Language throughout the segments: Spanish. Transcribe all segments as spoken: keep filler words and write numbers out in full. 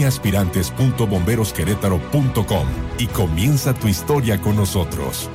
Línea aspirantes punto bomberos querétaro punto com y comienza tu historia con nosotros.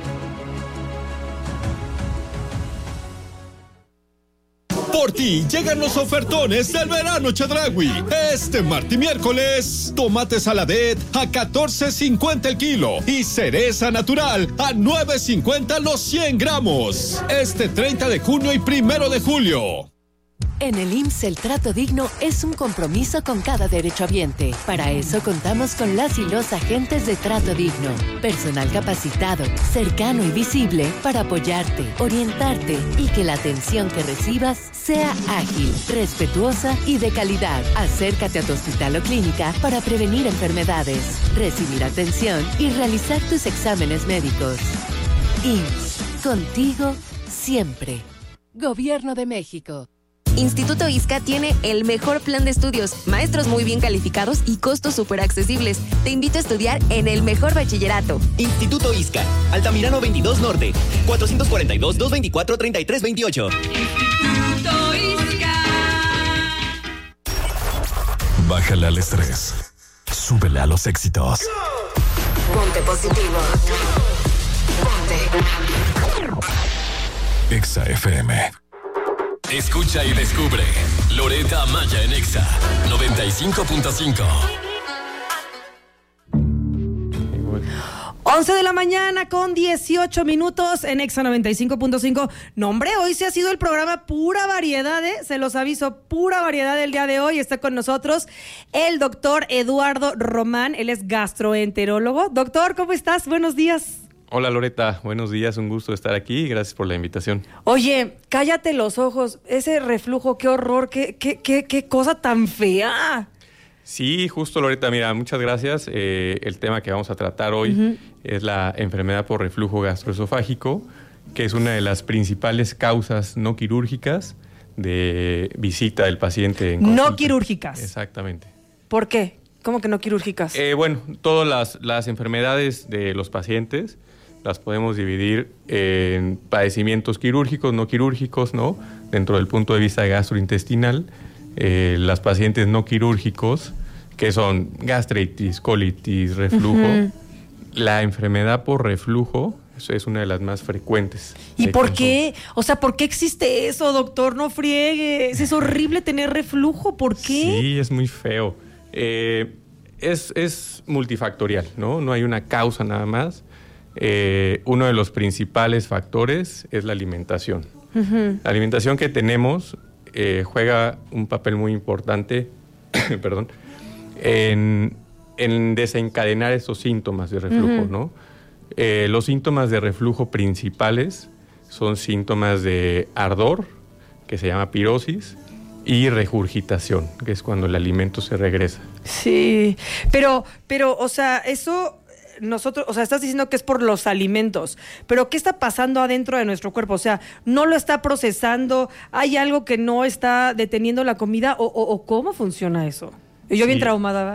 Por ti llegan los ofertones del verano Chedraui. Este martes y miércoles, tomate saladet a catorce cincuenta el kilo y cereza natural a nueve cincuenta los cien gramos. Este treinta de junio y primero de julio. En el I M S S el trato digno es un compromiso con cada derechohabiente. Para eso contamos con las y los agentes de trato digno. Personal capacitado, cercano y visible para apoyarte, orientarte y que la atención que recibas sea ágil, respetuosa y de calidad. Acércate a tu hospital o clínica para prevenir enfermedades, recibir atención y realizar tus exámenes médicos. I M S S, contigo siempre. Gobierno de México. Instituto ISCA tiene el mejor plan de estudios, maestros muy bien calificados y costos súper accesibles. Te invito a estudiar en el mejor bachillerato. Instituto ISCA, Altamirano veintidós Norte, cuatrocientos cuarenta y dos, doscientos veinticuatro, treinta y tres veintiocho. Instituto ISCA. Bájale al estrés. Súbele a los éxitos. Ponte positivo. Ponte. Exa F M. Escucha y descubre Loreta Maya en Exa noventa y cinco punto cinco. once de la mañana con dieciocho minutos en Exa noventa y cinco punto cinco. No, hombre, hoy se ha sido el programa pura variedad, ¿eh? Se los aviso, pura variedad el día de hoy. Está con nosotros el doctor Eduardo Román. Él es gastroenterólogo. Doctor, ¿cómo estás? Buenos días. Hola Loreta, buenos días, un gusto estar aquí y gracias por la invitación. Oye, cállate los ojos, ese reflujo, qué horror, qué, qué, qué, qué cosa tan fea. Sí, justo Loreta, mira, muchas gracias. Eh, el tema que vamos a tratar hoy uh-huh. es la enfermedad por reflujo gastroesofágico, que es una de las principales causas no quirúrgicas de visita del paciente en consulta. No quirúrgicas. Exactamente. ¿Por qué? ¿Cómo que no quirúrgicas? Eh, bueno, todas las, las enfermedades de los pacientes las podemos dividir en padecimientos quirúrgicos, no quirúrgicos, ¿no? Dentro del punto de vista gastrointestinal, eh, las pacientes no quirúrgicos, que son gastritis, colitis, reflujo. Uh-huh. La enfermedad por reflujo es una de las más frecuentes. ¿Y por qué? O sea, ¿por qué existe eso, doctor? No friegues. Es horrible tener reflujo. ¿Por qué? Sí, es muy feo. Eh, es, es multifactorial, ¿no? No hay una causa nada más. Eh, uno de los principales factores es la alimentación. Uh-huh. La alimentación que tenemos eh, juega un papel muy importante perdón, en, en desencadenar esos síntomas de reflujo, uh-huh. ¿no? Eh, los síntomas de reflujo principales son síntomas de ardor, que se llama pirosis, y regurgitación, que es cuando el alimento se regresa. Sí, pero, pero, o sea, eso... Nosotros, o sea, estás diciendo que es por los alimentos, pero ¿qué está pasando adentro de nuestro cuerpo? O sea, ¿no lo está procesando? ¿Hay algo que no está deteniendo la comida? ¿O, o, o cómo funciona eso? Y yo sí. bien traumada.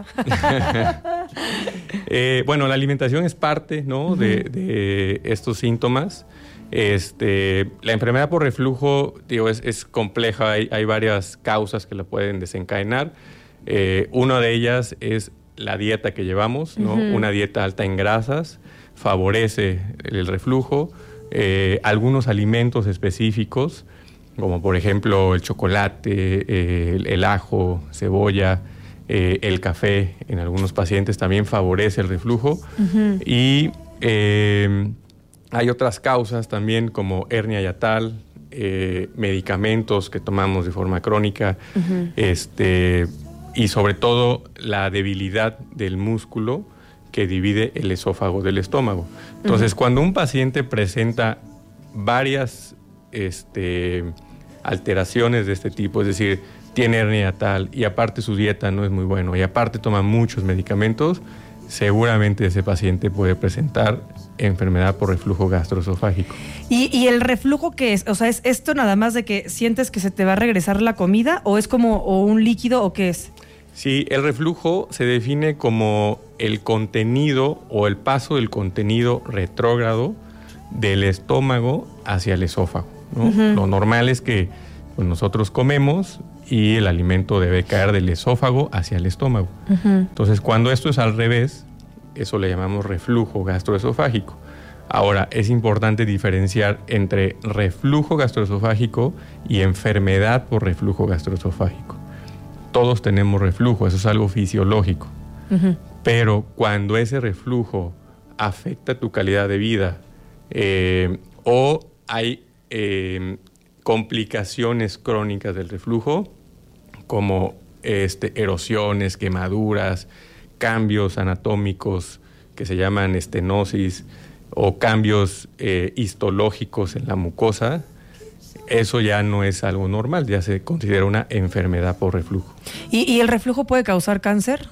eh, bueno, la alimentación es parte, ¿no? Uh-huh. de, de estos síntomas. Este, la enfermedad por reflujo, digo, es, es compleja. Hay, hay varias causas que la pueden desencadenar. Eh, una de ellas es la dieta que llevamos, ¿no? Uh-huh. Una dieta alta en grasas favorece el reflujo. Eh, algunos alimentos específicos, como por ejemplo el chocolate, eh, el, el ajo, cebolla, eh, el café, en algunos pacientes también favorece el reflujo. Uh-huh. Y eh, hay otras causas también como hernia yatal, eh, medicamentos que tomamos de forma crónica, uh-huh. este... y sobre todo la debilidad del músculo que divide el esófago del estómago. Entonces, uh-huh. cuando un paciente presenta varias este, alteraciones de este tipo, es decir, tiene hernia tal y aparte su dieta no es muy buena y aparte toma muchos medicamentos, seguramente ese paciente puede presentar enfermedad por reflujo gastroesofágico. ¿Y, y el reflujo qué es? O sea, ¿es esto nada más de que sientes que se te va a regresar la comida o es como o un líquido o qué es? Sí, el reflujo se define como el contenido o el paso del contenido retrógrado del estómago hacia el esófago, ¿no? Uh-huh. Lo normal es que pues, nosotros comemos y el alimento debe caer del esófago hacia el estómago. Uh-huh. Entonces, cuando esto es al revés, eso le llamamos reflujo gastroesofágico. Ahora, es importante diferenciar entre reflujo gastroesofágico y enfermedad por reflujo gastroesofágico. Todos tenemos reflujo, eso es algo fisiológico. Uh-huh. Pero cuando ese reflujo afecta tu calidad de vida eh, o hay eh, complicaciones crónicas del reflujo, como este, erosiones, quemaduras, cambios anatómicos que se llaman estenosis o cambios eh, histológicos en la mucosa, eso ya no es algo normal, ya se considera una enfermedad por reflujo. ¿Y, y el reflujo puede causar cáncer?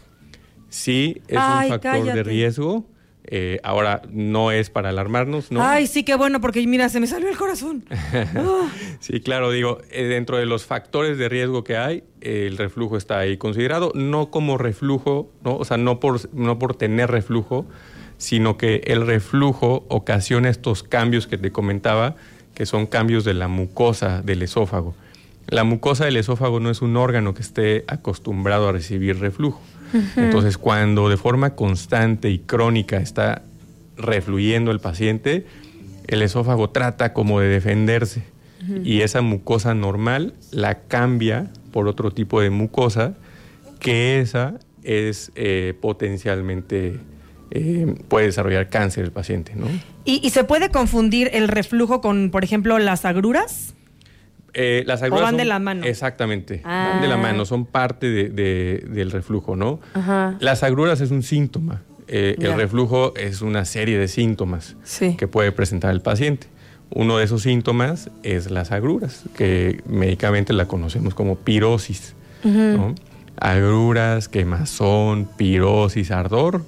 Sí, es Ay, un factor cállate. de riesgo. Eh, ahora, no es para alarmarnos, ¿no? Ay, sí, qué bueno, porque mira, se me salió el corazón. Oh. Sí, claro, digo, eh, dentro de los factores de riesgo que hay, eh, el reflujo está ahí considerado, no como reflujo, ¿no? O sea, no por, no por tener reflujo, sino que el reflujo ocasiona estos cambios que te comentaba, que son cambios de la mucosa del esófago. La mucosa del esófago no es un órgano que esté acostumbrado a recibir reflujo. Uh-huh. Entonces, cuando de forma constante y crónica está refluyendo el paciente, el esófago trata como de defenderse. Uh-huh. Y esa mucosa normal la cambia por otro tipo de mucosa, que esa es eh, potencialmente... Eh, puede desarrollar cáncer el paciente, ¿no? ¿Y, ¿Y se puede confundir el reflujo con, por ejemplo, las agruras? Eh, las agruras ¿O van son, de la mano? Exactamente, ah. van de la mano, son parte de, de, del reflujo, ¿no? Ajá. Las agruras es un síntoma, eh, el reflujo es una serie de síntomas sí. que puede presentar el paciente. Uno de esos síntomas es las agruras, que médicamente la conocemos como pirosis, uh-huh. ¿no? Agruras, quemazón, pirosis, ardor,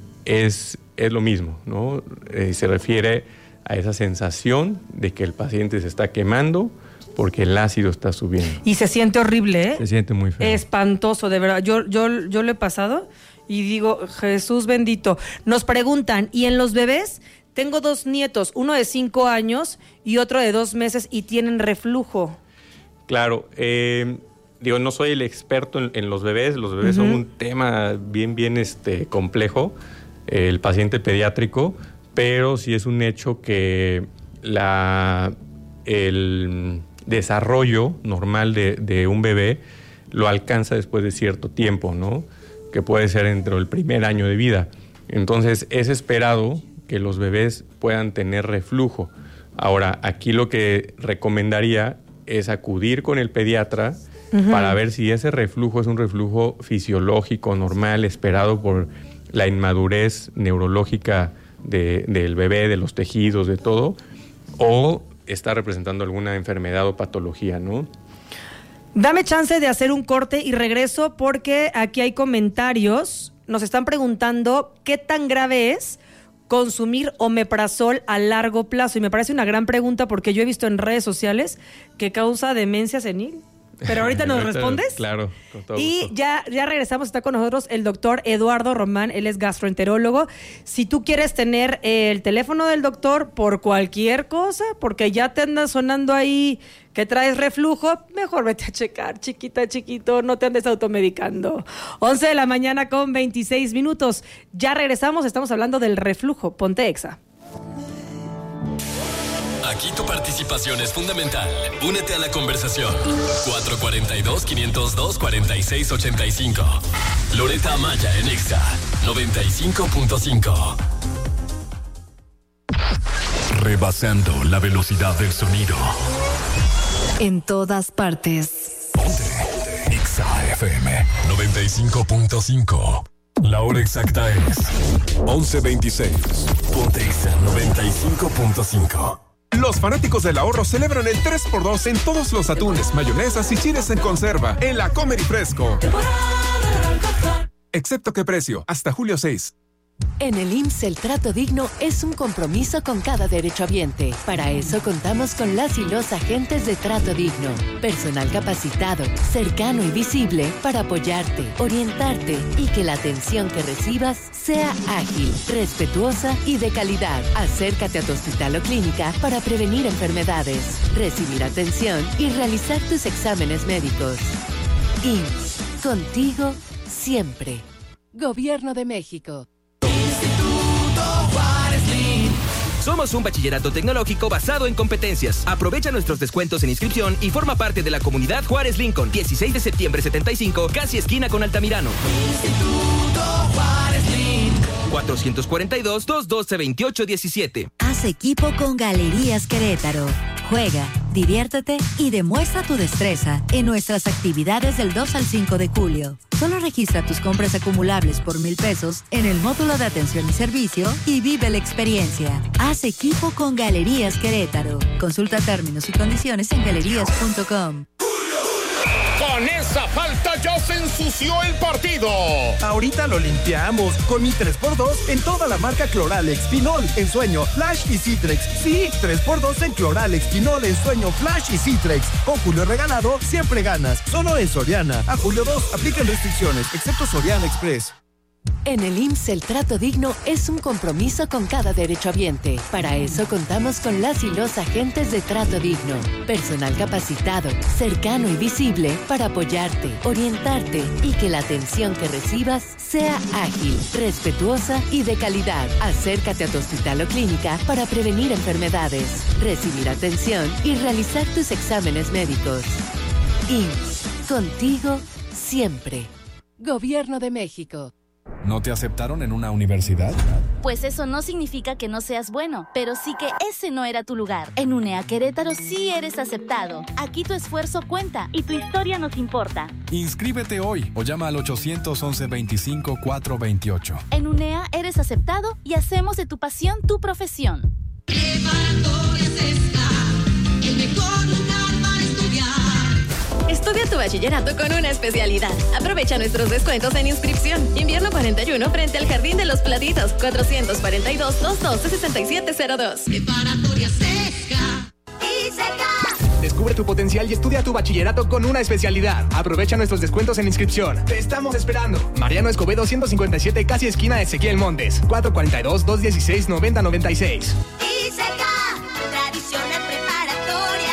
es, es lo mismo, ¿no? Eh, se refiere a esa sensación de que el paciente se está quemando porque el ácido está subiendo. Y se siente horrible, ¿eh? Se siente muy feo. Espantoso, de verdad. Yo, yo, yo lo he pasado y digo, Jesús bendito. Nos preguntan, ¿y en los bebés? Tengo dos nietos, uno de cinco años y otro de dos meses y tienen reflujo. Claro, eh, digo, no soy el experto en, en los bebés. Los bebés uh-huh. son un tema bien, bien este, complejo, eh, el paciente pediátrico, pero sí es un hecho que la, el desarrollo normal de, de un bebé lo alcanza después de cierto tiempo, ¿no? Que puede ser entre el primer año de vida. Entonces, es esperado que los bebés puedan tener reflujo. Ahora, aquí lo que recomendaría es acudir con el pediatra uh-huh. para ver si ese reflujo es un reflujo fisiológico, normal, esperado por la inmadurez neurológica de, del bebé, de los tejidos, de todo, o está representando alguna enfermedad o patología, ¿no? Dame chance de hacer un corte y regreso porque aquí hay comentarios. Nos están preguntando qué tan grave es consumir omeprazol a largo plazo. Y me parece una gran pregunta porque yo he visto en redes sociales que causa demencia senil. Pero ahorita nos respondes. Claro, con todo Y gusto. ya, ya regresamos, está con nosotros el doctor Eduardo Román, él es gastroenterólogo. Si tú quieres tener el teléfono del doctor por cualquier cosa, porque ya te anda sonando ahí que traes reflujo, mejor vete a checar, chiquita, chiquito, no te andes automedicando. once de la mañana con veintiséis minutos. Ya regresamos, estamos hablando del reflujo. Ponte Exa. Aquí tu participación es fundamental. Únete a la conversación. cuatro cuatro dos, cinco cero dos, cuatro seis ocho cinco. Loreta Maya en Exa noventa y cinco punto cinco. Rebasando la velocidad del sonido. En todas partes. Ponte Exa F M noventa y cinco punto cinco. La hora exacta es once veintiséis. Ponte Exa noventa y cinco punto cinco. Los fanáticos del ahorro celebran el tres por dos en todos los atunes, mayonesas y chiles en conserva en la Comer y Fresco. Excepto que precio, hasta julio seis. En el I M S S el trato digno es un compromiso con cada derechohabiente. Para eso contamos con las y los agentes de Trato Digno. Personal capacitado, cercano y visible para apoyarte, orientarte y que la atención que recibas sea ágil, respetuosa y de calidad. Acércate a tu hospital o clínica para prevenir enfermedades, recibir atención y realizar tus exámenes médicos. I M S S, contigo siempre. Gobierno de México. Somos un bachillerato tecnológico basado en competencias. Aprovecha nuestros descuentos en inscripción y forma parte de la comunidad Juárez Lincoln. dieciséis de septiembre setenta y cinco, casi esquina con Altamirano. Instituto Juárez Lincoln. cuatrocientos cuarenta y dos, doscientos doce, veintiocho diecisiete. Haz equipo con Galerías Querétaro. Juega, diviértete y demuestra tu destreza en nuestras actividades del dos al cinco de julio. Solo registra tus compras acumulables por mil pesos en el módulo de atención y servicio y vive la experiencia. Haz equipo con Galerías Querétaro. Consulta términos y condiciones en galerías punto com. Con esa falta ya se ensució el partido. Ahorita lo limpiamos con mi tres por dos en toda la marca Cloralex, Pinol, Ensueño, Flash y Citrex. Sí, tres por dos en Cloralex, Pinol, Ensueño, Flash y Citrex. Con Julio regalado, siempre ganas. Solo en Soriana. A julio dos, aplican restricciones, excepto Soriana Express. En el I M S S el trato digno es un compromiso con cada derechohabiente. Para eso contamos con las y los agentes de trato digno. Personal capacitado, cercano y visible para apoyarte, orientarte y que la atención que recibas sea ágil, respetuosa y de calidad. Acércate a tu hospital o clínica para prevenir enfermedades, recibir atención y realizar tus exámenes médicos. I M S S, contigo siempre. Gobierno de México. ¿No te aceptaron en una universidad? Pues eso no significa que no seas bueno, pero sí que ese no era tu lugar. En UNEA Querétaro sí eres aceptado. Aquí tu esfuerzo cuenta y tu historia nos importa. Inscríbete hoy o llama al ochocientos once, veinticinco, cuatrocientos veintiocho. En UNEA eres aceptado y hacemos de tu pasión tu profesión. Preparatorias está, el mejor lugar para estudiar. Estudia tu bachillerato con una especialidad. Aprovecha nuestros descuentos en inscripción. Invierno cuarenta y uno frente al Jardín de los Platitos. cuatrocientos cuarenta y dos, doscientos doce, sesenta y siete cero dos. Preparatoria Seca y Seca. Descubre tu potencial y estudia tu bachillerato con una especialidad. Aprovecha nuestros descuentos en inscripción. Te estamos esperando. Mariano Escobedo ciento cincuenta y siete, casi esquina Ezequiel Montes. cuatrocientos cuarenta y dos, doscientos dieciséis, noventa noventa y seis. Y Seca, tradicional preparatoria.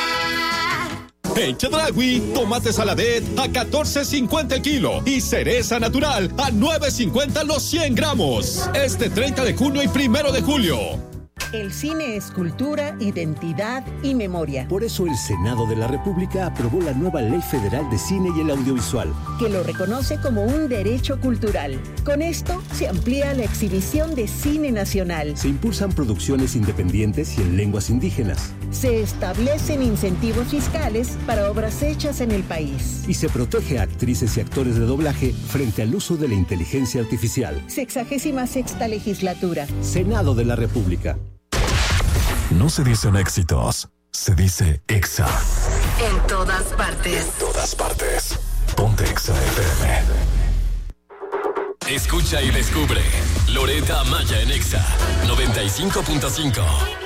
En Chedraui, tomate saladet a catorce cincuenta el kilo y cereza natural a nueve cincuenta los cien gramos. Este treinta de junio y primero de julio. El cine es cultura, identidad y memoria. Por eso el Senado de la República aprobó la nueva Ley Federal de Cine y el Audiovisual, que lo reconoce como un derecho cultural. Con esto se amplía la exhibición de cine nacional. Se impulsan producciones independientes y en lenguas indígenas. Se establecen incentivos fiscales para obras hechas en el país. Y se protege a actrices y actores de doblaje frente al uso de la inteligencia artificial. Sexagésima sexta legislatura. Senado de la República. No se dicen éxitos, se dice Exa. En todas partes. En todas partes. Ponte Exa F M. Escucha y descubre Loreta Amaya en Exa noventa y cinco punto cinco.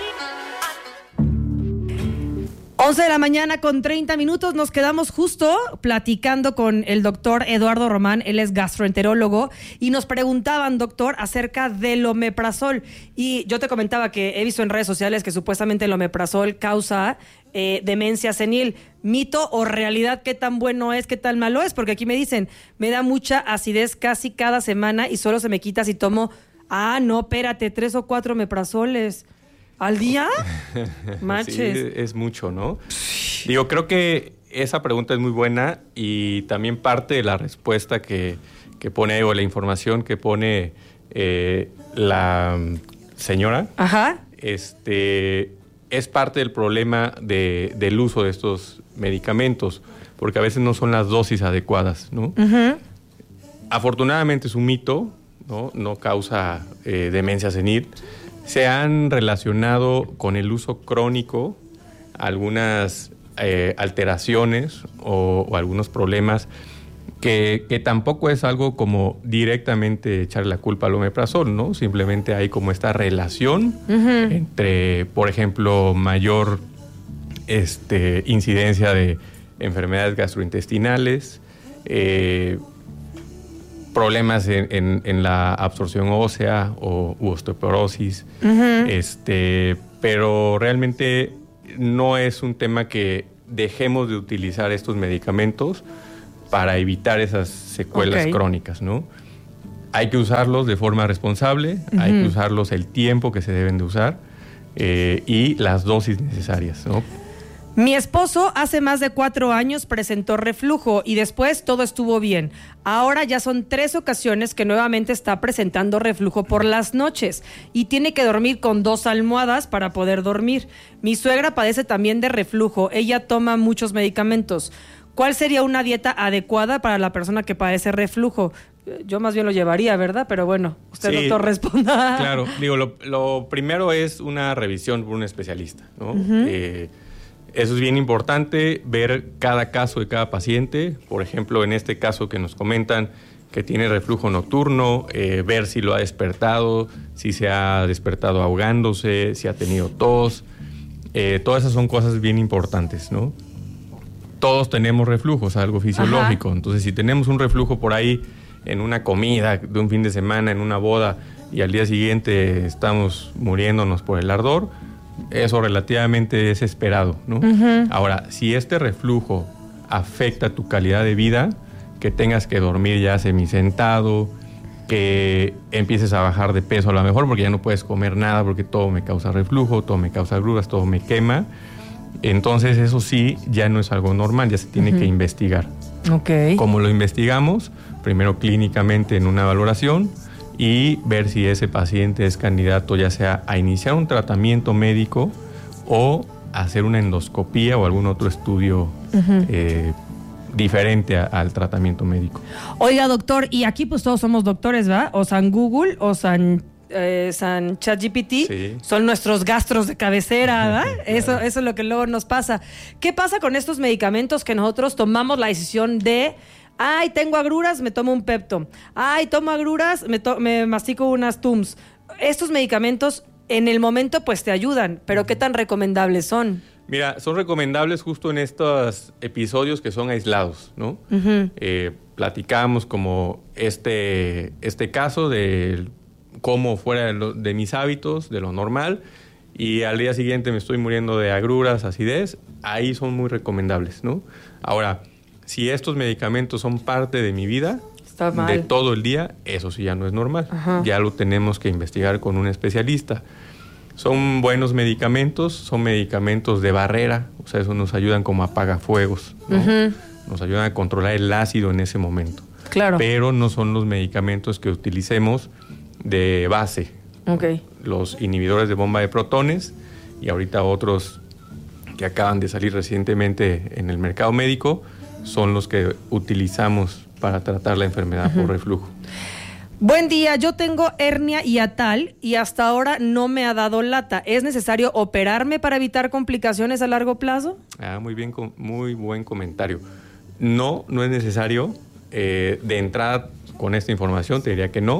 once de la mañana con treinta minutos, nos quedamos justo platicando con el doctor Eduardo Román, él es gastroenterólogo, y nos preguntaban, doctor, acerca del omeprazol. Y yo te comentaba que he visto en redes sociales que supuestamente el omeprazol causa eh, demencia senil. ¿Mito o realidad? ¿Qué tan bueno es? ¿Qué tan malo es? Porque aquí me dicen, me da mucha acidez casi cada semana y solo se me quita si tomo, ah, no, espérate, tres o cuatro omeprazoles. ¿Al día? Manches. Sí, es mucho, ¿no? Digo, creo que esa pregunta es muy buena y también parte de la respuesta que, que pone, o la información que pone eh, la señora. Ajá. Este, es parte del problema de, del uso de estos medicamentos, porque a veces no son las dosis adecuadas, ¿no? Uh-huh. Afortunadamente es un mito, ¿no? No causa eh, demencia senil. Se han relacionado con el uso crónico algunas eh, alteraciones o, o algunos problemas que, que tampoco es algo como directamente echarle la culpa al omeprazol, ¿no? Simplemente hay como esta relación uh-huh. entre, por ejemplo, mayor este, incidencia de enfermedades gastrointestinales, eh, problemas en, en, en la absorción ósea o u osteoporosis, uh-huh. este, pero realmente no es un tema que dejemos de utilizar estos medicamentos para evitar esas secuelas Ok. crónicas, ¿no? Hay que usarlos de forma responsable, Ujú. hay que usarlos el tiempo que se deben de usar eh, y las dosis necesarias, ¿no? Mi esposo hace más de cuatro años presentó reflujo y después todo estuvo bien. Ahora ya son tres ocasiones que nuevamente está presentando reflujo por las noches y tiene que dormir con dos almohadas para poder dormir. Mi suegra padece también de reflujo. Ella toma muchos medicamentos. ¿Cuál sería una dieta adecuada para la persona que padece reflujo? Yo más bien lo llevaría, ¿verdad? Pero bueno, usted, Sí, doctor, responda. Claro, digo, lo, lo primero es una revisión por un especialista, ¿no? Ujú. Eh, eso es bien importante, ver cada caso de cada paciente. Por ejemplo, en este caso que nos comentan que tiene reflujo nocturno, eh, ver si lo ha despertado, si se ha despertado ahogándose, si ha tenido tos. Eh, todas esas son cosas bien importantes, ¿no? Todos tenemos reflujo, es algo fisiológico. Ajá. Entonces, si tenemos un reflujo por ahí en una comida de un fin de semana, en una boda, y al día siguiente estamos muriéndonos por el ardor, eso relativamente es esperado, ¿no? Ujú. Ahora, si este reflujo afecta tu calidad de vida, que tengas que dormir ya semisentado, que empieces a bajar de peso a lo mejor porque ya no puedes comer nada porque todo me causa reflujo, todo me causa agruras, todo me quema, entonces eso sí ya no es algo normal, ya se tiene Ujú. que investigar. Ok. ¿Cómo lo investigamos? Primero clínicamente en una valoración y ver si ese paciente es candidato ya sea a iniciar un tratamiento médico o hacer una endoscopía o algún otro estudio Ujú. eh, diferente a- al tratamiento médico. Oiga, doctor, y aquí pues todos somos doctores, ¿va? O San Google, o San, eh, San ChatGPT, Sí. son nuestros gastros de cabecera, ¿va? Eso, eso es lo que luego nos pasa. ¿Qué pasa con estos medicamentos que nosotros tomamos la decisión de, ay, tengo agruras, me tomo un Pepto, ay, tomo agruras, me, to- me mastico unas Tums? Estos medicamentos en el momento pues te ayudan, pero ¿qué tan recomendables son? Mira, son recomendables justo en estos episodios que son aislados, ¿no? Ujú. Eh, platicamos como este, este caso de cómo fuera de, lo- de mis hábitos, de lo normal, y al día siguiente me estoy muriendo de agruras, acidez, ahí son muy recomendables, ¿no? Ahora, si estos medicamentos son parte de mi vida, Está mal. de todo el día, eso sí ya no es normal. Ajá. Ya lo tenemos que investigar con un especialista. Son buenos medicamentos, son medicamentos de barrera, o sea, eso nos ayudan como apagafuegos, ¿no? Ujú. Nos ayudan a controlar el ácido en ese momento. Claro. Pero no son los medicamentos que utilicemos de base. Ok. Los inhibidores de bomba de protones y ahorita otros que acaban de salir recientemente en el mercado médico son los que utilizamos para tratar la enfermedad Ujú. por reflujo. Buen día, yo tengo hernia hiatal y hasta ahora no me ha dado lata. ¿Es necesario operarme para evitar complicaciones a largo plazo? Ah, muy bien, com- muy buen comentario. No, no es necesario. Eh, de entrada, con esta información, te diría que no.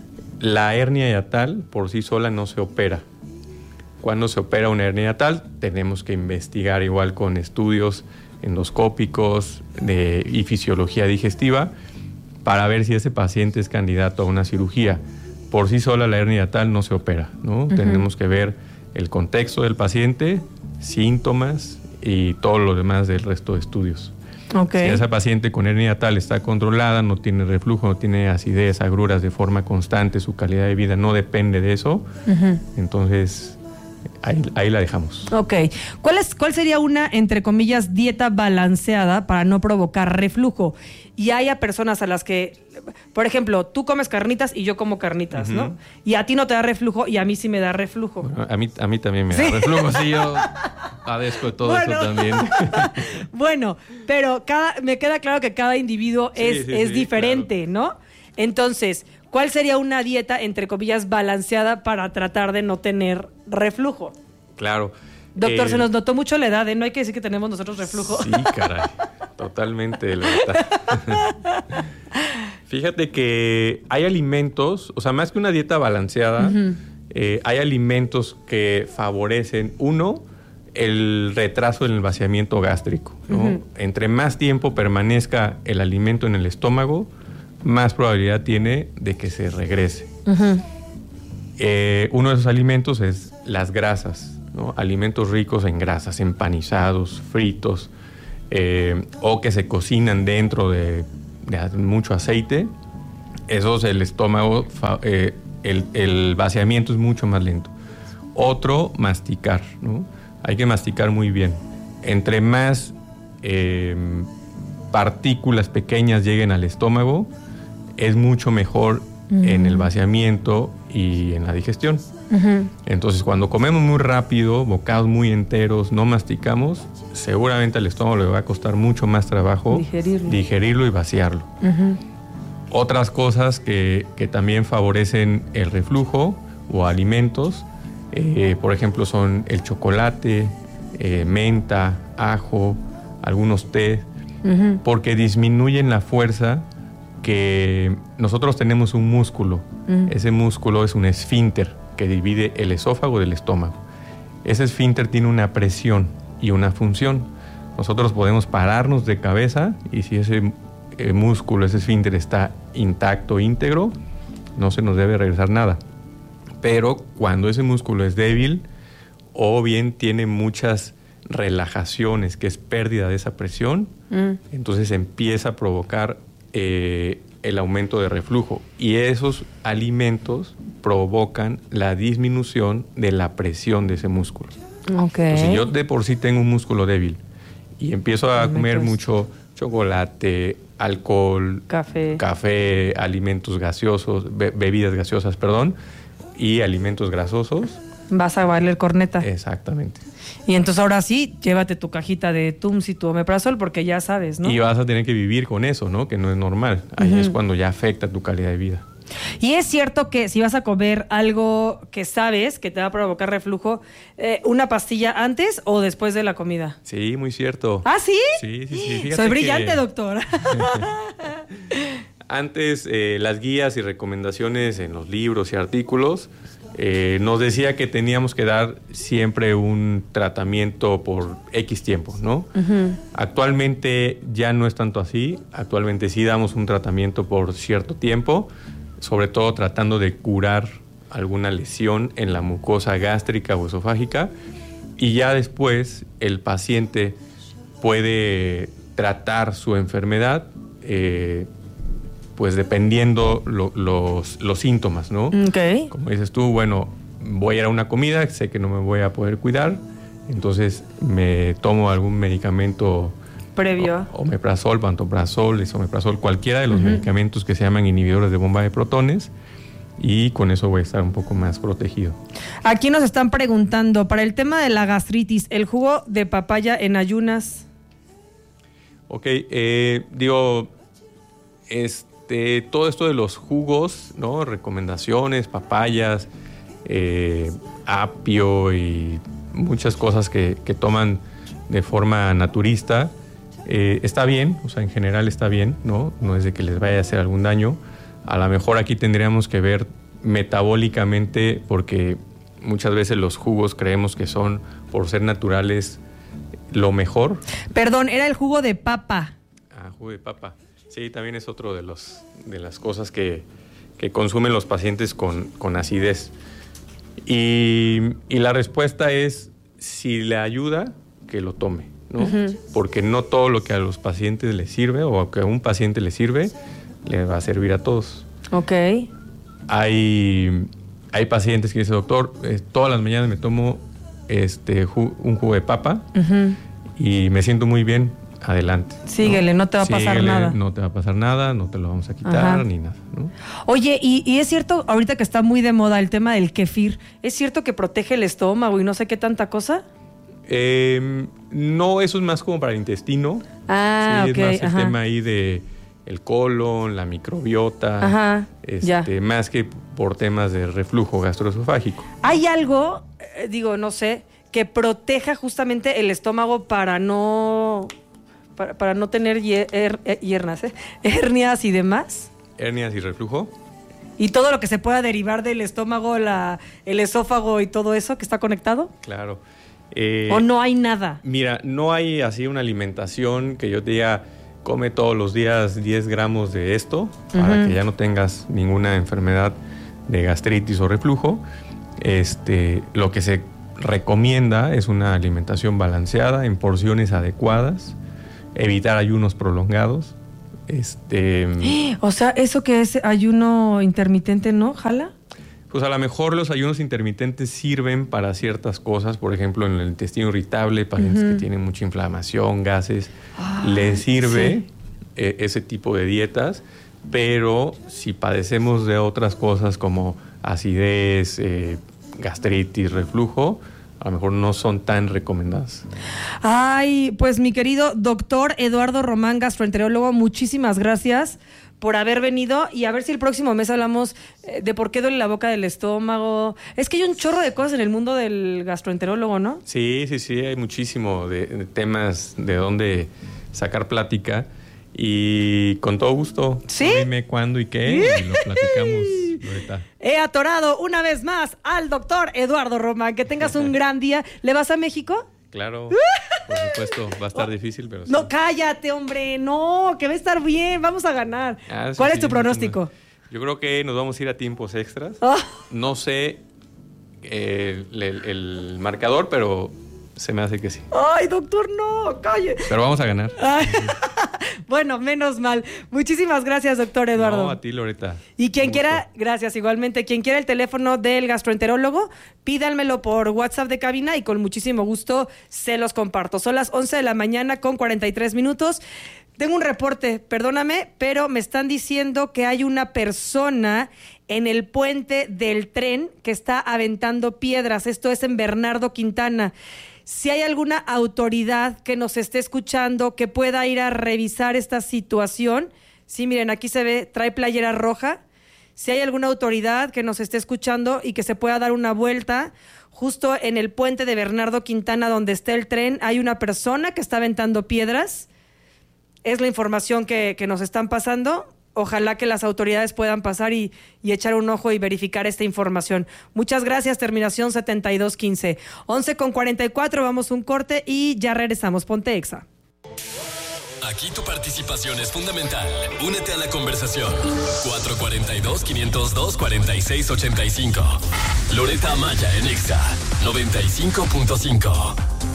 La hernia hiatal por sí sola no se opera. Cuando se opera una hernia hiatal, tenemos que investigar igual con estudios endoscópicos de, y fisiología digestiva para ver si ese paciente es candidato a una cirugía. Por sí sola la hernia hiatal no se opera, ¿no? Ujú. Tenemos que ver el contexto del paciente, síntomas y todo lo demás del resto de estudios. Ok. Si esa paciente con hernia hiatal está controlada, no tiene reflujo, no tiene acidez, agruras de forma constante, su calidad de vida no depende de eso, Ujú. entonces ahí, ahí la dejamos. Ok. ¿Cuál, es, ¿Cuál sería una, entre comillas, dieta balanceada para no provocar reflujo? Y hay a personas a las que, por ejemplo, tú comes carnitas y yo como carnitas, Ujú. ¿no? Y a ti no te da reflujo y a mí sí me da reflujo. A mí, a mí también me da Sí. reflujo, sí, yo padezco de todo Bueno. eso también. Bueno, pero cada, me queda claro que cada individuo Sí, es, sí, es sí, diferente, ¿no? Entonces, ¿cuál sería una dieta, entre comillas, balanceada para tratar de no tener reflujo? Claro. Doctor, Eh, se nos notó mucho la edad, ¿eh? No hay que decir que tenemos nosotros reflujo. Sí, caray. Totalmente, la verdad. Fíjate que hay alimentos, o sea, más que una dieta balanceada, Ujú. eh, hay alimentos que favorecen, uno, el retraso en el vaciamiento gástrico, ¿no? Ujú. Entre más tiempo permanezca el alimento en el estómago, más probabilidad tiene de que se regrese. Ujú. Eh, uno de esos alimentos es las grasas, ¿no? Alimentos ricos en grasas, empanizados, fritos. eh, o que se cocinan dentro de, de mucho aceite, esos el estómago, eh, el, el vaciamiento es mucho más lento. Otro, masticar, ¿no? Hay que masticar muy bien. Entre más eh, partículas pequeñas lleguen al estómago, es mucho mejor uh-huh. en el vaciamiento y en la digestión. Uh-huh. Entonces, cuando comemos muy rápido, bocados muy enteros, no masticamos, seguramente al estómago le va a costar mucho más trabajo digerirlo, digerirlo y vaciarlo. Uh-huh. Otras cosas que, que también favorecen el reflujo o alimentos, eh, por ejemplo, son el chocolate, eh, menta, ajo, algunos té, uh-huh. porque disminuyen la fuerza que nosotros tenemos un músculo. Uh-huh. Ese músculo es un esfínter que divide el esófago del estómago. Ese esfínter tiene una presión y una función. Nosotros podemos pararnos de cabeza y si ese eh, músculo, ese esfínter está intacto, íntegro, no se nos debe regresar nada. Pero cuando ese músculo es débil o bien tiene muchas relajaciones, que es pérdida de esa presión, mm. entonces empieza a provocar eh, el aumento de reflujo. Y esos alimentos provocan la disminución de la presión de ese músculo. Okay. Entonces, si yo de por sí tengo un músculo débil y empiezo a alimentos. comer mucho chocolate, alcohol, café, café alimentos gaseosos, be- bebidas gaseosas, perdón, y alimentos grasosos, vas a bailar corneta. Exactamente. Y entonces ahora sí, llévate tu cajita de Tums y tu omeprazol porque ya sabes, ¿no? Y vas a tener que vivir con eso, ¿no? Que no es normal. Ahí uh-huh. es cuando ya afecta tu calidad de vida. Y es cierto que si vas a comer algo que sabes que te va a provocar reflujo, eh, ¿una pastilla antes o después de la comida? Sí, muy cierto. ¿Ah, sí? Sí, sí, sí. Fíjate Soy brillante, que... doctor. Antes, eh, las guías y recomendaciones en los libros y artículos eh, nos decía que teníamos que dar siempre un tratamiento por X tiempo, ¿no? Uh-huh. Actualmente ya no es tanto así. Actualmente sí damos un tratamiento por cierto tiempo, sobre todo tratando de curar alguna lesión en la mucosa gástrica o esofágica, y ya después el paciente puede tratar su enfermedad eh, pues dependiendo lo, los, los síntomas, ¿no? Okay. Como dices tú, bueno, voy a ir a una comida, sé que no me voy a poder cuidar, entonces me tomo algún medicamento previo. O, omeprazol, pantoprazol, esomeprazol, cualquiera de los uh-huh. medicamentos que se llaman inhibidores de bomba de protones, y con eso voy a estar un poco más protegido. Aquí nos están preguntando, para el tema de la gastritis, ¿el jugo de papaya en ayunas? Ok, eh, digo, este, todo esto de los jugos, ¿no? Recomendaciones, papayas, eh, apio y muchas cosas que, que toman de forma naturista, eh, está bien, o sea, en general está bien, ¿no? No es de que les vaya a hacer algún daño. A lo mejor aquí tendríamos que ver metabólicamente, porque muchas veces los jugos creemos que son, por ser naturales, lo mejor. Perdón, era el jugo de papa. Ah, jugo de papa. Sí, también es otro de los de las cosas que, que consumen los pacientes con, con acidez. Y, y la respuesta es, si le ayuda, que lo tome, ¿no? Uh-huh. Porque no todo lo que a los pacientes les sirve o que a un paciente le sirve, le va a servir a todos. Ok. Hay, hay pacientes que dicen, doctor, eh, todas las mañanas me tomo este ju- un jugo de papa uh-huh. y me siento muy bien. Adelante. Síguele, no, no te va a pasar Síguele, nada. No te va a pasar nada, no te lo vamos a quitar, ajá, ni nada, ¿no? Oye, y, y es cierto, ahorita que está muy de moda el tema del kefir, ¿es cierto que protege el estómago y no sé qué tanta cosa? Eh, no, eso es más como para el intestino. Ah, sí, ok. Es más el ajá. tema ahí de el colon, la microbiota, ajá, este, ya. más que por temas de reflujo gastroesofágico. ¿Hay algo, eh, digo, no sé, que proteja justamente el estómago para no... Para, para no tener hier, her, hiernas, ¿eh? hernias y demás? Hernias y reflujo. Y todo lo que se pueda derivar del estómago, la, el esófago y todo eso que está conectado. Claro. Eh, ¿O no hay nada? Mira, no hay así una alimentación que yo te diga, come todos los días diez gramos de esto, uh-huh, para que ya no tengas ninguna enfermedad de gastritis o reflujo. Este, lo que se recomienda es una alimentación balanceada en porciones adecuadas, evitar ayunos prolongados. Este, o sea, eso que es ayuno intermitente, ¿no? ¿Jala? Pues a lo mejor los ayunos intermitentes sirven para ciertas cosas, por ejemplo, en el intestino irritable, pacientes uh-huh. que tienen mucha inflamación, gases, ah, les sirve sí. eh, ese tipo de dietas, pero si padecemos de otras cosas como acidez, eh, gastritis, reflujo, a lo mejor no son tan recomendadas. Ay, pues mi querido doctor Eduardo Román, gastroenterólogo, muchísimas gracias por haber venido, y a ver si el próximo mes hablamos eh, de por qué duele la boca del estómago. Es que hay un chorro de cosas en el mundo del gastroenterólogo, ¿no? Sí, sí, sí, hay muchísimo de, de temas de dónde sacar plática, y con todo gusto. ¿Sí? Dime cuándo y qué, y lo platicamos, Loreta. He atorado una vez más al doctor Eduardo Román. Que tengas un gran día. ¿Le vas a México? Claro, por supuesto, va a estar difícil, pero sí. No, cállate, hombre, no, que va a estar bien, vamos a ganar. Ah, ¿Cuál sí, es tu pronóstico? Yo creo que nos vamos a ir a tiempos extras. Oh. No sé eh, el, el, el marcador, pero se me hace que sí. Ay, doctor, no, calle. Pero vamos a ganar. Bueno, menos mal. Muchísimas gracias, doctor Eduardo. No, a ti, Loreta. Y quien quiera, gracias igualmente, quien quiera el teléfono del gastroenterólogo, pídanmelo por WhatsApp de cabina y con muchísimo gusto se los comparto. Son las once de la mañana con cuarenta y tres minutos. Tengo un reporte, perdóname, pero me están diciendo que hay una persona en el puente del tren que está aventando piedras. Esto es en Bernardo Quintana. Si hay alguna autoridad que nos esté escuchando que pueda ir a revisar esta situación, sí, miren, aquí se ve, trae playera roja. Si hay alguna autoridad que nos esté escuchando y que se pueda dar una vuelta, justo en el puente de Bernardo Quintana donde está el tren, hay una persona que está aventando piedras. Es la información que, que nos están pasando. Ojalá que las autoridades puedan pasar y, y echar un ojo y verificar esta información. Muchas gracias, terminación setenta y dos quince. once con cuarenta y cuatro, vamos a un corte y ya regresamos. Ponte Exa. Aquí tu participación es fundamental. Únete a la conversación. cuatro cuatro dos, cinco cero dos, cuatro seis ocho cinco. Loreta Maya en Exa noventa y cinco punto cinco.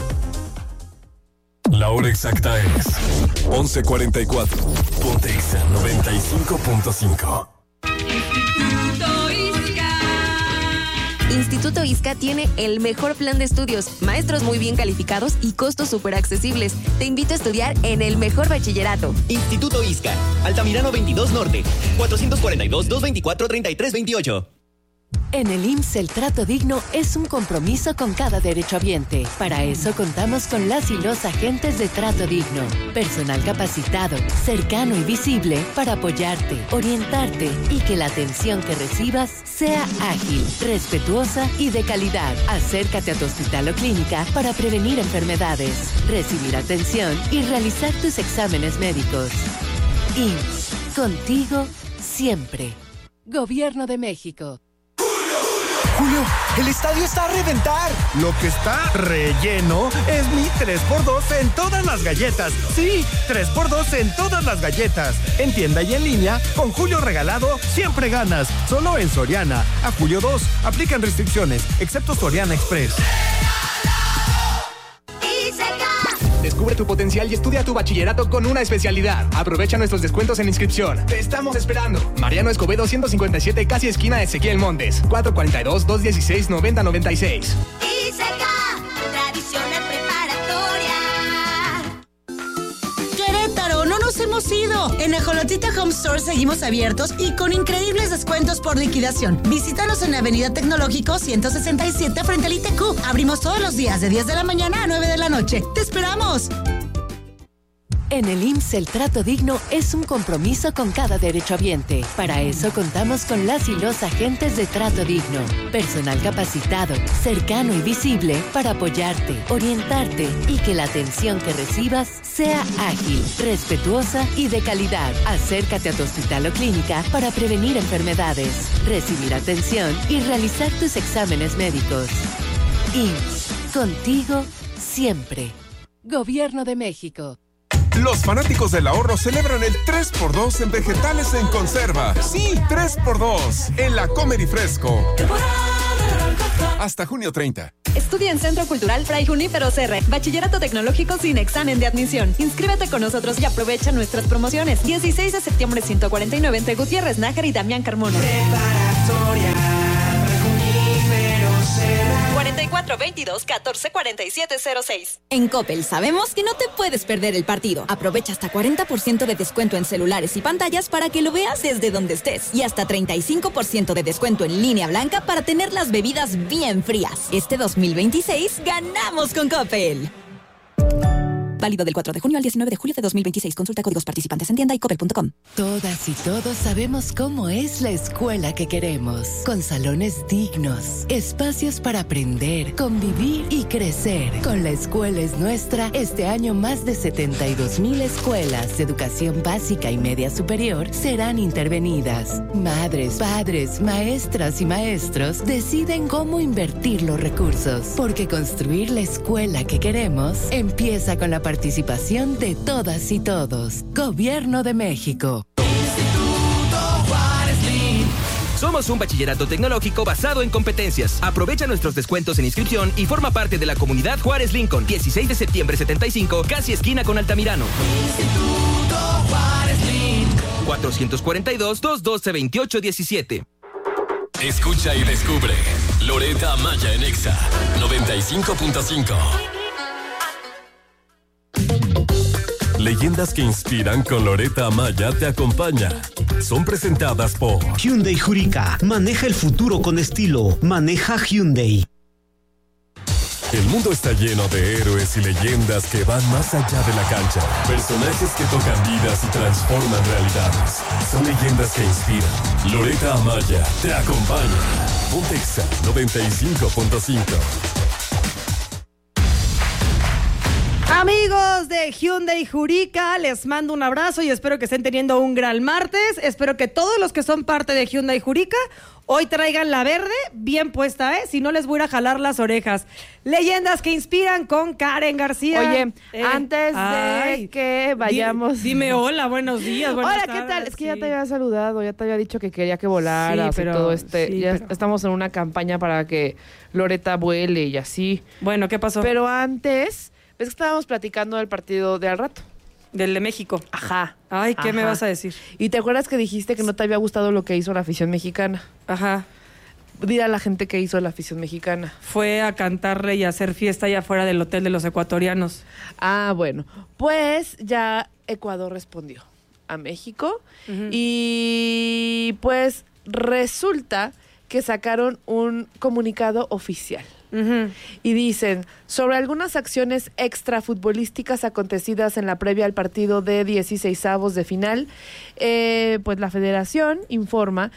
La hora exacta es once cuarenta y cuatro. Ponte Exa noventa y cinco punto cinco. Instituto Isca. Instituto Isca tiene el mejor plan de estudios, maestros muy bien calificados y costos súper accesibles. Te invito a estudiar en el mejor bachillerato. Instituto Isca, Altamirano veintidós Norte, cuatrocientos cuarenta y dos, doscientos veinticuatro, treinta y tres veintiocho. En el I M S S el trato digno es un compromiso con cada derechohabiente. Para eso contamos con las y los agentes de trato digno. Personal capacitado, cercano y visible para apoyarte, orientarte y que la atención que recibas sea ágil, respetuosa y de calidad. Acércate a tu hospital o clínica para prevenir enfermedades, recibir atención y realizar tus exámenes médicos. I M S S, contigo siempre. Gobierno de México. Julio, el estadio está a reventar. Lo que está relleno es mi tres por dos en todas las galletas. Sí, tres por dos en todas las galletas. En tienda y en línea, con Julio regalado, siempre ganas. Solo en Soriana. A julio dos, aplican restricciones, excepto Soriana Express. Descubre tu potencial y estudia tu bachillerato con una especialidad. Aprovecha nuestros descuentos en inscripción. Te estamos esperando. Mariano Escobedo ciento cincuenta y siete, casi esquina de Ezequiel Montes. cuatro cuatro dos, dos uno seis, nueve cero nueve seis. Iseca, tradicional preparatoria. Querétaro, no nos hemos ido. En Ajolotita Home Store seguimos abiertos y con increíbles descuentos por liquidación. Visítanos en la Avenida Tecnológico ciento sesenta y siete frente al I T Q. Abrimos todos los días de diez de la mañana a nueve de la noche. ¡Te esperamos! En el I M S S el trato digno es un compromiso con cada derechohabiente. Para eso contamos con las y los agentes de trato digno. Personal capacitado, cercano y visible para apoyarte, orientarte y que la atención que recibas sea ágil, respetuosa y de calidad. Acércate a tu hospital o clínica para prevenir enfermedades, recibir atención y realizar tus exámenes médicos. I M S S, contigo siempre. Gobierno de México. Los fanáticos del ahorro celebran el tres por dos en vegetales en conserva. Sí, tres por dos en la Comer y Fresco. Temporada de naranja. Hasta junio treinta. Estudia en Centro Cultural Fray Junípero Serra. Bachillerato tecnológico sin examen de admisión. Inscríbete con nosotros y aprovecha nuestras promociones. dieciséis de septiembre ciento cuarenta y nueve entre Gutiérrez, Nájar y Damián Carmona. Preparatoria Fray Junípero Serra. cuarenta y cuatro veintidós catorce cuarenta y siete cero seis. En Coppel sabemos que no te puedes perder el partido. Aprovecha hasta cuarenta por ciento de descuento en celulares y pantallas para que lo veas desde donde estés. Y hasta treinta y cinco por ciento de descuento en línea blanca para tener las bebidas bien frías. Este dos mil veintiséis ganamos con Coppel. Válido del cuatro de junio al diecinueve de julio de dos mil veintiséis. Consulta códigos participantes en tienda y coppel punto com. Todas y todos sabemos cómo es la escuela que queremos. Con salones dignos, espacios para aprender, convivir y crecer. Con La Escuela es Nuestra, este año más de setenta y dos mil escuelas de educación básica y media superior serán intervenidas. Madres, padres, maestras y maestros deciden cómo invertir los recursos. Porque construir la escuela que queremos empieza con la participación de todas y todos. Gobierno de México. Somos un bachillerato tecnológico basado en competencias. Aprovecha nuestros descuentos en inscripción y forma parte de la comunidad Juárez Lincoln. dieciséis de septiembre setenta y cinco, casi esquina con Altamirano. Instituto Juárez Lincoln. cuatrocientos cuarenta y dos, doscientos doce, veintiocho diecisiete. Escucha y descubre Loreta Amaya en Exa noventa y cinco punto cinco. Leyendas que inspiran con Loreta Amaya te acompaña. Son presentadas por Hyundai Jurica. Maneja el futuro con estilo. Maneja Hyundai. El mundo está lleno de héroes y leyendas que van más allá de la cancha. Personajes que tocan vidas y transforman realidades. Son leyendas que inspiran. Loreta Amaya te acompaña. Ponte Exa noventa y cinco punto cinco. Amigos de Hyundai Jurica, les mando un abrazo y espero que estén teniendo un gran martes. Espero que todos los que son parte de Hyundai Jurica hoy traigan la verde bien puesta, ¿eh? Si no, les voy a ir a jalar las orejas. Leyendas que inspiran con Karen García. Oye, eh, antes de ay, que vayamos... Di, dime hola, buenos días, buenas Hola, tardes. ¿qué tal? Es que sí. ya te había saludado, ya te había dicho que quería que volaras Sí, pero- y todo este... sí, ya pero- estamos en una campaña para que Loreta vuele y así. Bueno, ¿qué pasó? Pero antes, ves que estábamos platicando del partido de al rato. Del de México. Ajá. Ay, ¿qué me Ajá. vas a decir? Y te acuerdas que dijiste que no te había gustado lo que hizo la afición mexicana. Ajá. Dile a la gente que hizo la afición mexicana. Fue a cantarle y a hacer fiesta allá afuera del hotel de los ecuatorianos. Ah, bueno. Pues ya Ecuador respondió a México. Ujú. Y pues resulta que sacaron un comunicado oficial. Uh-huh. Y dicen, sobre algunas acciones extrafutbolísticas acontecidas en la previa al partido de dieciseisavos de final, eh, pues la federación informa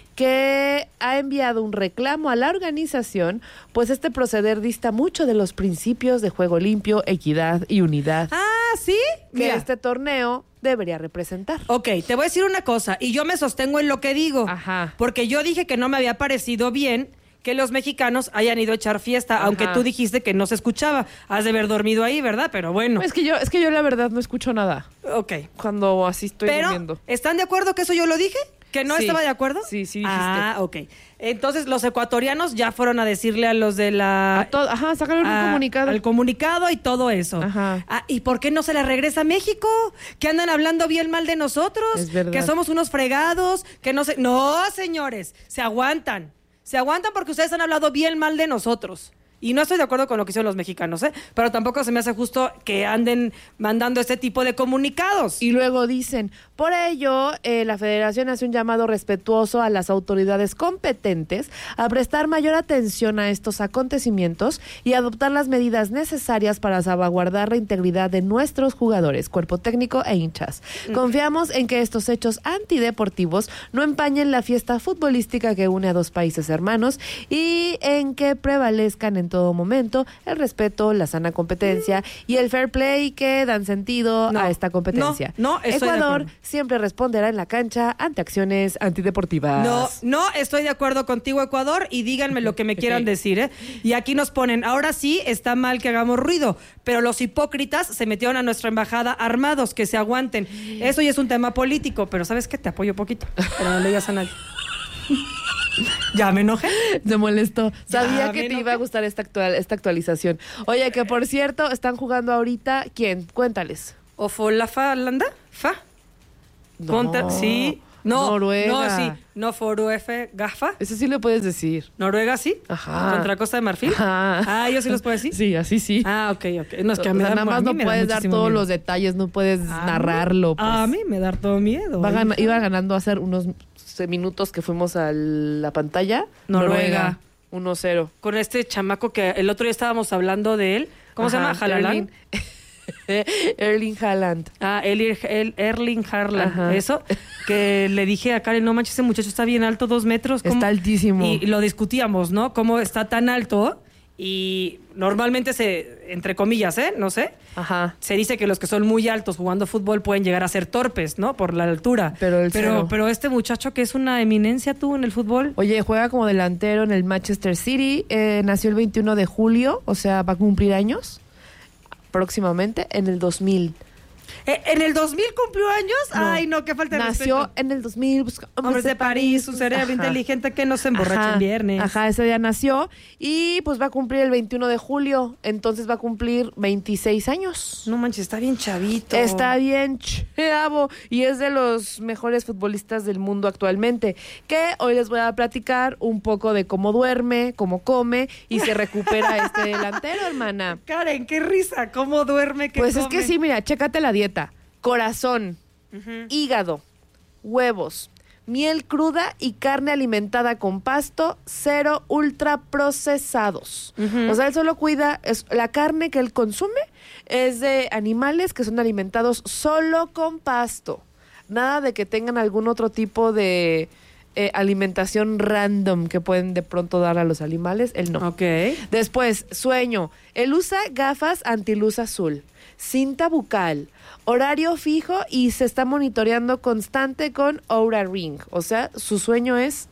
que ha enviado un reclamo a la organización, pues este proceder dista mucho de los principios de juego limpio, equidad y unidad. Ah, ¿sí? Que Mira. este torneo debería representar. Ok, te voy a decir una cosa, y yo me sostengo en lo que digo. Ajá. Porque yo dije que no me había parecido bien que los mexicanos hayan ido a echar fiesta, Ajá. aunque tú dijiste que no se escuchaba. Has de haber dormido ahí, ¿verdad? Pero bueno. Es que yo, es que yo la verdad no escucho nada. Ok. Cuando así estoy Pero, durmiendo. ¿están de acuerdo que eso yo lo dije? ¿Que no Sí. estaba de acuerdo? Sí, sí dijiste. Ah, ok. Entonces, los ecuatorianos ya fueron a decirle a los de la... A todo, ajá, sacaron un a- comunicado. Al comunicado y todo eso. Ajá. Ah, ¿y por qué no se le regresa a México? Que andan hablando bien mal de nosotros. Es verdad. Que somos unos fregados. Que no se... No, señores. Se aguantan. Se aguantan porque ustedes han hablado bien mal de nosotros. Y no estoy de acuerdo con lo que hicieron los mexicanos, ¿eh? Pero tampoco se me hace justo que anden mandando este tipo de comunicados. Y luego dicen, por ello, eh, la federación hace un llamado respetuoso a las autoridades competentes a prestar mayor atención a estos acontecimientos y adoptar las medidas necesarias para salvaguardar la integridad de nuestros jugadores, cuerpo técnico e hinchas. Confiamos en que estos hechos antideportivos no empañen la fiesta futbolística que une a dos países hermanos y en que prevalezcan en todo momento el respeto, la sana competencia y el fair play que dan sentido No, a esta competencia. no, no estoy de Ecuador acuerdo. siempre responderá en la cancha ante acciones antideportivas. No, no estoy de acuerdo contigo, Ecuador, y díganme lo que me quieran decir, ¿eh? Y aquí nos ponen, ahora sí está mal que hagamos ruido, pero los hipócritas se metieron a nuestra embajada armados, que se aguanten. Eso ya es un tema político, pero ¿sabes qué? Te apoyo poquito, pero no le digas a nadie. Ya me enojé. Se molestó. Sabía Ya que me te enojé. iba a gustar esta, actual, esta actualización. Oye, que por cierto, están jugando ahorita. ¿Quién? Cuéntales. ¿O fue la fa Landa? ¿Fa? No. Contra- sí. No, Noruega. no, sí. No, Foru F, Gafa. Eso sí lo puedes decir. ¿Noruega sí? Ajá. ¿Contra Costa de Marfil? Ajá. Ah, ¿yo sí los puedo decir? Sí, así sí. Ah, ok, ok. No, es que O me sea, da, nada a más mí no me da puedes dar muchísimo todos miedo. los detalles, no puedes Ah, narrarlo. Pues. A mí me da todo miedo. Va gana- hija. iba ganando hace unos minutos que fuimos a la pantalla. Noruega. uno cero. Con este chamaco que el otro día estábamos hablando de él. ¿Cómo se Ajá, llama? ¿Haaland? Erling, Erling Haaland. Ah, el, el Erling Haaland. Ajá. Eso. Que le dije a Karen, no manches, ese muchacho está bien alto, dos metros. ¿cómo? Está altísimo. Y lo discutíamos, ¿no? Cómo está tan alto. Y normalmente se, entre comillas, ¿eh? No sé. Ajá. Se dice que los que son muy altos jugando fútbol pueden llegar a ser torpes, ¿no? Por la altura. Pero el pero, cero. pero este muchacho que es una eminencia tú en el fútbol. Oye, juega como delantero en el Manchester City. Eh, nació el veintiuno de julio, o sea, va a cumplir años próximamente, en el dos mil. Eh, ¿En el dos mil cumplió años? No. Ay, no, qué falta de Nació respeto. en el dos mil. Pues, Hombres de París, un cerebro Ajá. inteligente que no se emborracha Ajá, en viernes. Ajá, ese día nació y pues va a cumplir el veintiuno de julio, entonces va a cumplir veintiséis años. No manches, está bien chavito. Está bien chavo y es de los mejores futbolistas del mundo actualmente, que hoy les voy a platicar un poco de cómo duerme, cómo come y se recupera este delantero, hermana. Karen, qué risa, cómo duerme, qué Pues es come? que sí, mira, chécate la dieta. Corazón, hígado, huevos, miel cruda y carne alimentada con pasto, cero ultraprocesados. Ujú. O sea, él solo cuida, es, la carne que él consume es de animales que son alimentados solo con pasto. Nada de que tengan algún otro tipo de eh, alimentación random que pueden de pronto dar a los animales, él no. Ok. Después, sueño. Él usa gafas antiluz azul, cinta bucal, horario fijo y se está monitoreando constante con Oura Ring. O sea, su sueño es,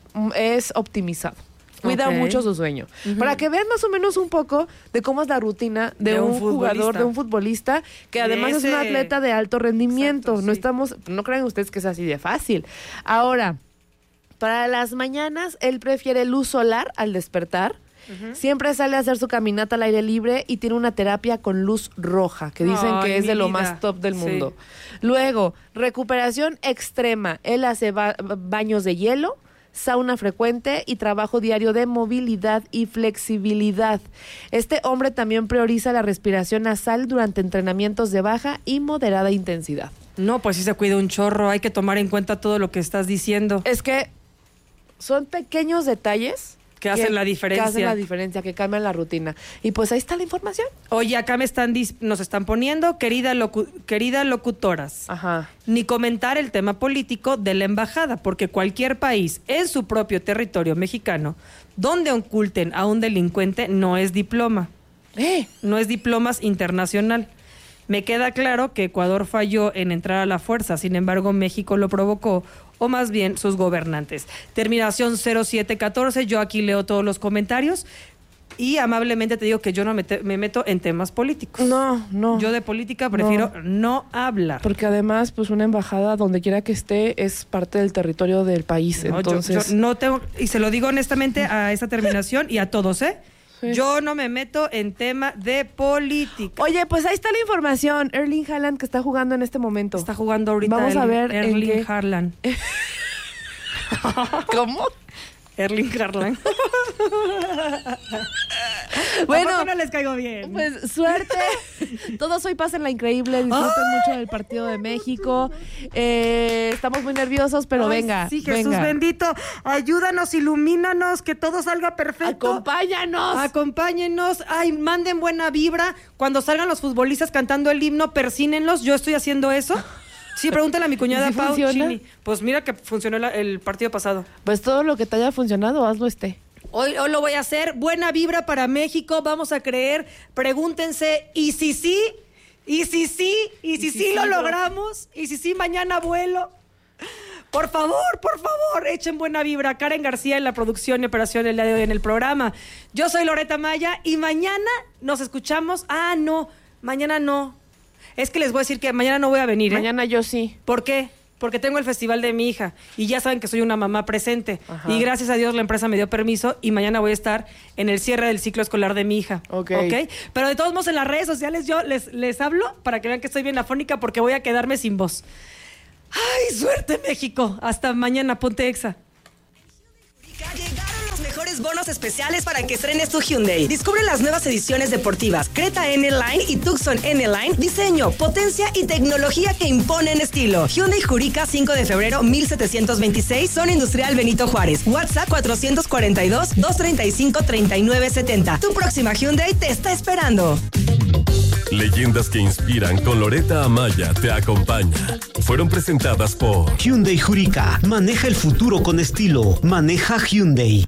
es optimizado. Cuida Ok. mucho su sueño. Ujú. Para que vean más o menos un poco de cómo es la rutina de, De un un, jugador, futbolista. de un futbolista, que De además es un ese- atleta de alto rendimiento. Exacto, no sí. estamos, no crean ustedes que es así de fácil. Ahora, para las mañanas, él prefiere luz solar al despertar. Ujú. Siempre sale a hacer su caminata al aire libre y tiene una terapia con luz roja, que dicen Ay, que es mi de lo vida. más top del Sí. mundo. Luego, recuperación extrema. Él hace ba- baños de hielo, sauna frecuente y trabajo diario de movilidad y flexibilidad. Este hombre también prioriza la respiración nasal durante entrenamientos de baja y moderada intensidad. No, pues sí se cuida un chorro, hay que tomar en cuenta todo lo que estás diciendo. Es que son pequeños detalles Que hacen la diferencia. Que hacen la diferencia, que cambian la rutina. Y pues ahí está la información. Oye, acá me están dis- nos están poniendo, querida locu- querida locutoras, Ajá. ni comentar el tema político de la embajada, porque cualquier país en su propio territorio mexicano donde oculten a un delincuente no es diploma. ¿Eh? No es diplomas internacional. Me queda claro que Ecuador falló en entrar a la fuerza, sin embargo México lo provocó, o más bien sus gobernantes. Terminación cero siete catorce, yo aquí leo todos los comentarios y amablemente te digo que yo no me, te- me meto en temas políticos. No, no. Yo de política prefiero no, hablar. Porque además, pues una embajada, donde quiera que esté, es parte del territorio del país. No, yo- Entonces, yo no tengo, y se lo digo honestamente a esta terminación y a todos, ¿eh? Sí. Yo no me meto en tema de política. oye, pues ahí está la información. Erling Haaland, que está jugando en este momento. Está jugando ahorita Vamos a el ver en Erling qué- Haaland. ¿Cómo? Erling Haaland. Bueno, ¿A poco no les caigo bien? Pues suerte. Todos hoy pasen la increíble. Disfruten mucho del partido de México. Eh, estamos muy nerviosos, pero Ay, venga. Sí, Jesús venga. bendito. Ayúdanos, ilumínanos, que todo salga perfecto. Acompáñanos. Acompáñenos. Ay, manden buena vibra. Cuando salgan los futbolistas cantando el himno, persínenlos. Yo estoy haciendo eso. Sí, pregúntale a mi cuñada ¿Y sí Pau funciona? Chini. Pues mira que funcionó la- el partido pasado. Pues todo lo que te haya funcionado, hazlo este. Hoy, hoy lo voy a hacer. Buena vibra para México. Vamos a creer. Pregúntense. ¿Y si sí? ¿Y si sí? ¿Y si sí, lo logramos? ¿Y si sí mañana vuelo? Por favor, por favor, echen buena vibra. Karen García en la producción y operación el día de hoy en el programa. Yo soy Loreta Maya y mañana nos escuchamos. Ah, no, mañana no. Es que les voy a decir que mañana no voy a venir, ¿eh? Mañana yo sí. ¿Por qué? porque tengo el festival de mi hija y ya saben que soy una mamá presente. Ajá. Y gracias a Dios la empresa me dio permiso y mañana voy a estar en el cierre del ciclo escolar de mi hija. Ok. ¿Ok? Pero de todos modos en las redes sociales yo les, les hablo para que vean que estoy bien afónica porque voy a quedarme sin voz. ¡Ay, suerte México! Hasta mañana, ponte Exa. Llegaron los mejores bonos especiales para que estrenes tu Hyundai. Descubre las nuevas ediciones deportivas Creta N-Line y Tucson N-Line. Diseño, potencia y tecnología que imponen estilo. Hyundai Jurica cinco de febrero mil setecientos veintiséis, Zona Industrial Benito Juárez. WhatsApp cuatrocientos cuarenta y dos, doscientos treinta y cinco, treinta y nueve setenta. Tu próxima Hyundai te está esperando. Leyendas que inspiran con Loreta Amaya te acompaña. Fueron presentadas por Hyundai Jurica. Maneja el futuro con estilo. Maneja Hyundai.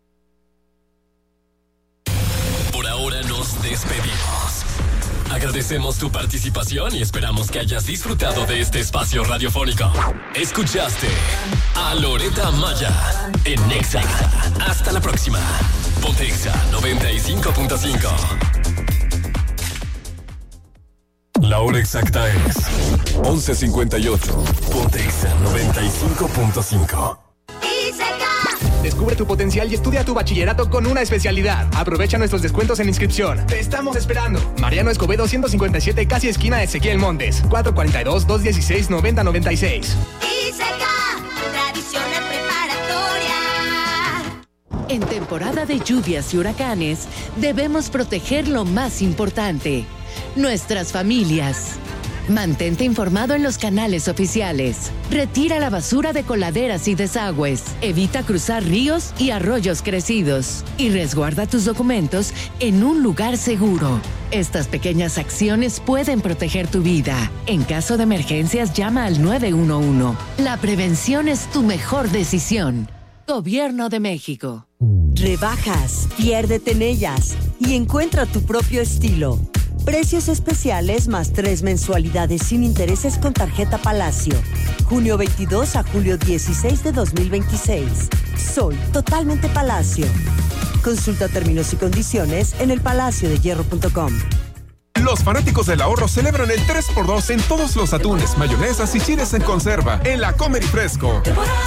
Por ahora nos despedimos. Agradecemos tu participación y esperamos que hayas disfrutado de este espacio radiofónico. Escuchaste a Loreta Amaya en Nexa. Hasta la próxima. Ponte Exa noventa y cinco punto cinco. La hora exacta es once cincuenta y ocho. Ponte Exa noventa y cinco punto cinco. Descubre tu potencial y estudia tu bachillerato con una especialidad. Aprovecha nuestros descuentos en inscripción. Te estamos esperando. Mariano Escobedo ciento cincuenta y siete, casi esquina Ezequiel Montes. cuatro cuarenta y dos, doscientos dieciséis, noventa noventa y seis. Tradicional preparatoria. En temporada de lluvias y huracanes, debemos proteger lo más importante: nuestras familias. Mantente informado en los canales oficiales. Retira la basura de coladeras y desagües. Evita cruzar ríos y arroyos crecidos. Y resguarda tus documentos en un lugar seguro. Estas pequeñas acciones pueden proteger tu vida. En caso de emergencias, llama al nueve uno uno. La prevención es tu mejor decisión. Gobierno de México. Rebajas, piérdete en ellas y encuentra tu propio estilo. Precios especiales más tres mensualidades sin intereses con tarjeta Palacio. junio veintidós a julio dieciséis de dos mil veintiséis. Soy totalmente Palacio. Consulta términos y condiciones en el palacio de hierro punto com. Los fanáticos del ahorro celebran el tres por dos en todos los atunes, mayonesas y chiles en conserva en la Comer y Fresco.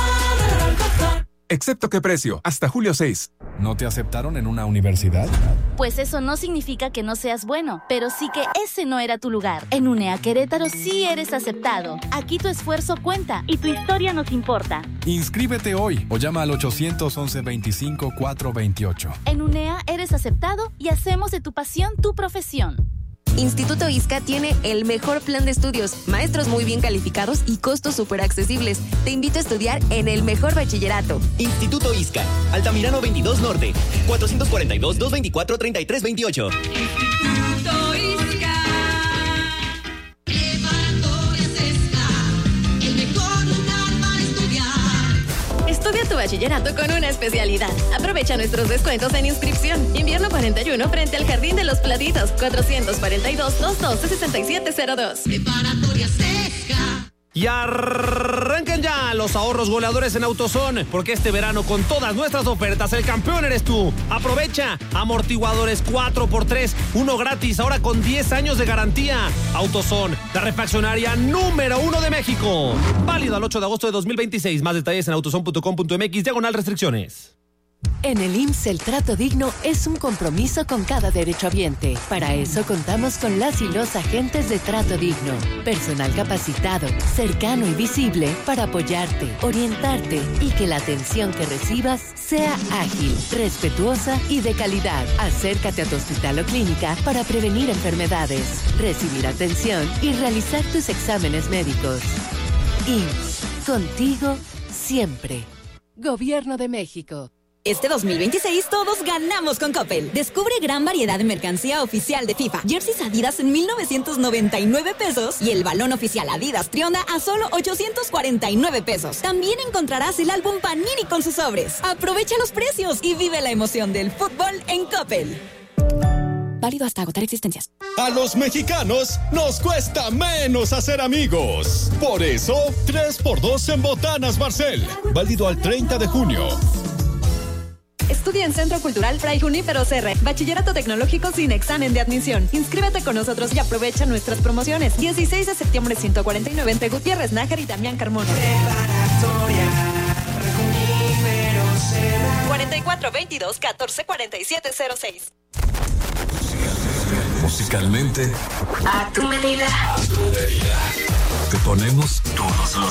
Excepto qué precio, hasta julio seis. ¿No te aceptaron en una universidad? Pues eso no significa que no seas bueno, pero sí que ese no era tu lugar. En UNEA Querétaro sí eres aceptado. Aquí tu esfuerzo cuenta y tu historia nos importa. Inscríbete hoy o llama al ochocientos once veinticinco cuatrocientos veintiocho. En UNEA eres aceptado y hacemos de tu pasión tu profesión. Instituto ISCA tiene el mejor plan de estudios, maestros muy bien calificados y costos súper accesibles. Te invito a estudiar en el mejor bachillerato. Instituto ISCA, Altamirano veintidós Norte, cuatrocientos cuarenta y dos, doscientos veinticuatro, treinta y tres veintiocho. Instituto ISCA. Preparatoria Sesca, el mejor lugar para estudiar. Estudia tu bachillerato con una especialidad. Aprovecha nuestros descuentos en inscripción. Invierno cuarenta y uno frente al Jardín de los Platitos. cuatrocientos cuarenta y dos, doscientos doce, sesenta y siete cero dos. Preparatoria Sesca. Y arranquen ya los ahorros goleadores en AutoZone, porque este verano con todas nuestras ofertas el campeón eres tú. Aprovecha amortiguadores cuatro por tres, uno gratis, ahora con diez años de garantía. AutoZone, la refaccionaria número uno de México. Válido al ocho de agosto de dos mil veintiséis. Más detalles en autozone punto com punto mx, diagonal restricciones. En el I M S S el trato digno es un compromiso con cada derechohabiente. Para eso contamos con las y los agentes de trato digno. Personal capacitado, cercano y visible para apoyarte, orientarte y que la atención que recibas sea ágil, respetuosa y de calidad. Acércate a tu hospital o clínica para prevenir enfermedades, recibir atención y realizar tus exámenes médicos. I M S S, contigo siempre. Gobierno de México. Este dos mil veintiséis todos ganamos con Coppel. Descubre gran variedad de mercancía oficial de FIFA. Jerseys Adidas en mil novecientos noventa y nueve pesos y el balón oficial Adidas Trionda a solo ochocientos cuarenta y nueve pesos. También encontrarás el álbum Panini con sus sobres. Aprovecha los precios y vive la emoción del fútbol en Coppel. Válido hasta agotar existencias. A los mexicanos nos cuesta menos hacer amigos. Por eso, tres por dos en Botanas Barcel. Válido al treinta de junio. Estudia en Centro Cultural Fray Junípero Serra. Bachillerato tecnológico sin examen de admisión. Inscríbete con nosotros y aprovecha nuestras promociones. dieciséis de septiembre ciento cuarenta y nueve entre Gutiérrez Nájar y Damián Carmona. cuarenta y cuatro veintidós catorce cuarenta y siete cero seis. Musicalmente, A tu medida. a tu medida. Te ponemos todos los